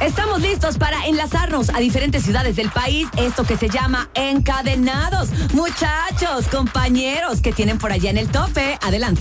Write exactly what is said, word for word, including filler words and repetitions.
Estamos listos para enlazarnos a diferentes ciudades del país, esto que se llama Encadenados. Muchachos, compañeros, ¿qué tienen por allá en el tope? Adelante.